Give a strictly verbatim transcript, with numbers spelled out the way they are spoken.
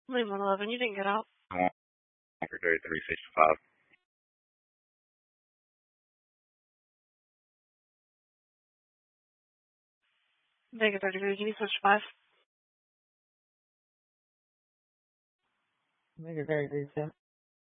Leave one eleven. You didn't get out. Secretary three sixty-five. Vegas thirty-three. Can you switch five? Make it very good,